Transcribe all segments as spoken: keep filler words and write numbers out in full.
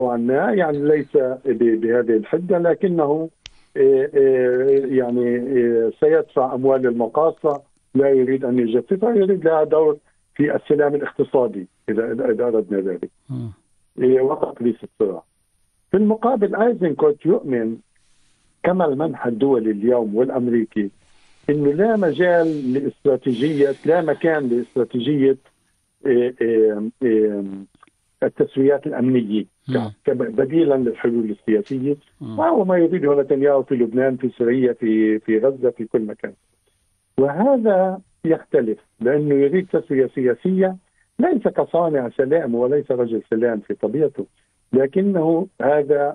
ما يعني ليس بهذه الحدة، لكنه يعني سيدفع أموال المقاصة، لا يريد أن يجففها، يريد لها دور في السلام الاقتصادي إذا إذا أردنا ذلك وتقليص الصراع. في المقابل ايزنكوت يؤمن كما المنح الدولي اليوم والأمريكي إنه لا مجال لاستراتيجية، لا مكان لاستراتيجية التسويات الأمنية بديلا للحلول السياسية، وهو ما يريده نتنياهو في لبنان، في سوريا، في في غزة، في كل مكان. وهذا يختلف لأنه يريد تسوية سياسية، ليس كصانع سلام وليس رجل سلام في طبيعته، لكنه هذا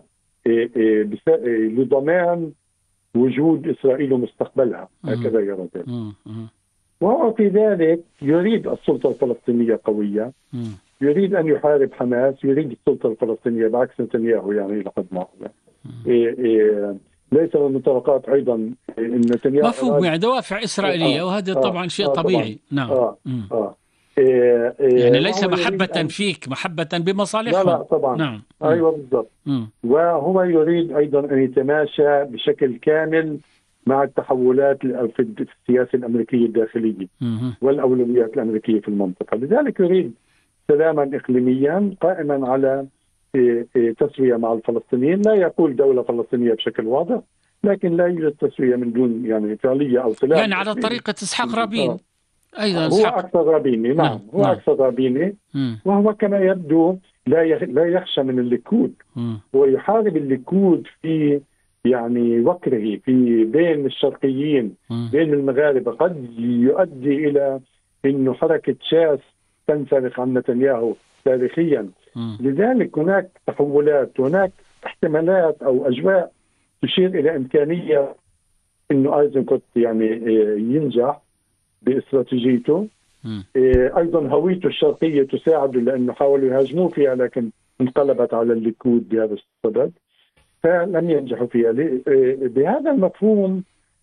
لضمان وجود إسرائيل ومستقبلها، هكذا يرى ذلك. وهو في ذلك يريد السلطة الفلسطينية قوية، يريد أن يحارب حماس، يريد السلطة الفلسطينية بعكس نتنياهو يعني لقد ما إيه إيه ليس من المنطلقات أيضا إن نتنياهو مفهوم يعني دوافع إسرائيلية، آه وهذا آه طبعا شيء آه طبيعي. طبعاً نعم آه آه إيه إيه يعني ليس محبة أن... فيك، محبة بمصالحهم. لا لا طبعا نعم. أيوة بالضبط. وهو يريد أيضا أن يتماشى بشكل كامل مع التحولات في السياسة الأمريكية الداخلية والأولويات الأمريكية في المنطقة، لذلك يريد سلاما إقليميا قائما على تسوية مع الفلسطينيين. لا يقول دولة فلسطينية بشكل واضح، لكن لا يوجد تسوية من دون يعني فعلية أو سلام، يعني على طريقة إسحاق رابين. آه. أيضا هو إسحاق. أكثر رابيني. نعم, نعم. هو نعم. أكثر رابيني. مم. وهو كما يبدو لا لا يخشى من الليكود. مم. هو يحارب الليكود في يعني وكره في بين الشرقيين، مم. بين المغاربة، قد يؤدي إلى إنه حركة شاس تنفرق عن نتنياهو تاريخيا. مم. لذلك هناك تحولات، هناك احتمالات أو أجواء تشير إلى إمكانية إنه ايزنكوت يعني ينجح باستراتيجيته. ايضا هويته الشرقيه تساعده لانه حاولوا يهاجموه فيها لكن انقلبت على الليكود بهذا السبب فلم ينجحوا فيها. بهذا المفهوم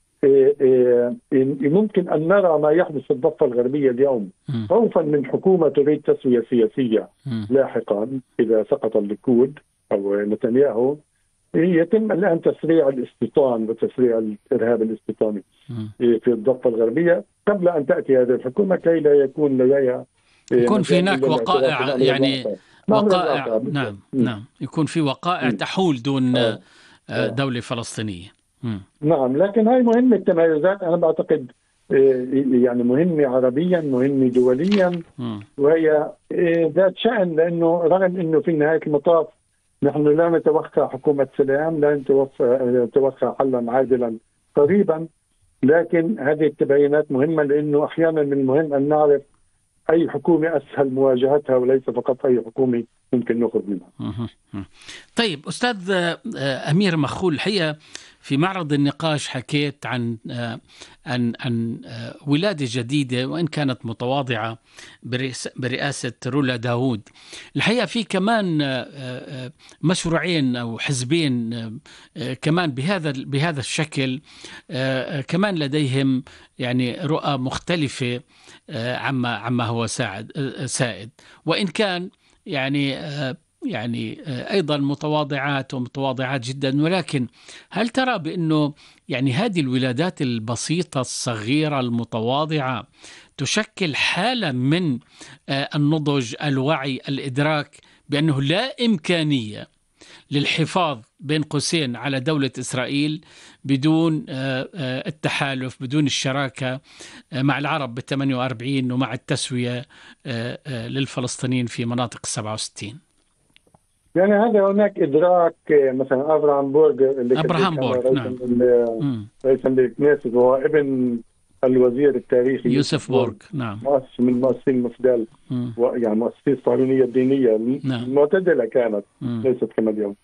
ممكن ان نرى ما يحدث في الضفه الغربيه اليوم، خوفا من حكومه تريد تسويه سياسيه لاحقا اذا سقط الليكود او نتنياهو، يتم الآن تسريع الاستيطان وتسريع الإرهاب الاستيطاني في الضفة الغربية قبل أن تأتي هذه الحكومة، كي لا يكون لديها يكون في هناك وقائع يعني وقائع نعم نعم يكون في وقائع تحول دون دولة فلسطينية. نعم، لكن هاي مهمة تميزات أنا بعتقد يعني مهمة عربيا، مهمة دوليا، وهي ذات شأن، لأنه رغم أنه في نهاية المطاف نحن لا نتوقع حكومة سلام، لا نتوقع حلا عادلا قريبا، لكن هذه التباينات مهمة لأنه أحيانا من المهم أن نعرف أي حكومة أسهل مواجهتها وليس فقط أي حكومة ممكن نأخذ منها. طيب أستاذ أمير مخول، الحقيقة في معرض النقاش حكيت عن عن عن ولادة جديدة وإن كانت متواضعة برئاسة رولا داوود. الحقيقة في كمان مشروعين أو حزبين كمان بهذا بهذا الشكل، كمان لديهم يعني رؤى مختلفة عما عما هو سائد، وإن كان يعني يعني أيضا متواضعات ومتواضعات جدا، ولكن هل ترى بأنه يعني هذه الولادات البسيطة الصغيرة المتواضعة تشكل حالة من النضج، الوعي، الإدراك بأنه لا إمكانية للحفاظ بين قوسين على دولة إسرائيل بدون التحالف، بدون الشراكة مع العرب بالثمانية وأربعين ومع التسوية للفلسطينيين في مناطق السبعة وستين؟ يعني هذا هناك إدراك. مثلا أبراهام بورغ اللي أبراهام بورغ نعم رئيس الكنيست وهو ابن الوزير التاريخي يوسف بورغ، نعم مؤسس من مؤسسين المفدال، يعني مؤسسين الصهيونية الدينية المعتدلة كانت، مم. ليست كما اليوم.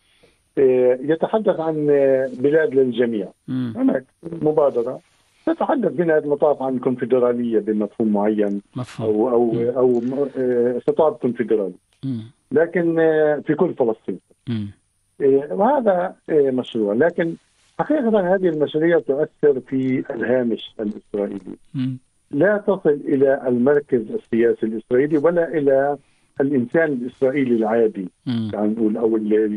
يتحدث عن بلاد للجميع. مم. هناك مبادرة تتحدث بنهاية المطاف عن كونفدرالية بمفهوم معين، مفهوم. أو أو مم. أو خطاب كونفدرالي، لكن في كل فلسطين. مم. وهذا مشروع، لكن حقيقة هذه المشاريع تؤثر في الهامش الإسرائيلي، مم. لا تصل إلى المركز السياسي الإسرائيلي ولا إلى الانسان الاسرائيلي العادي، يعني نقول او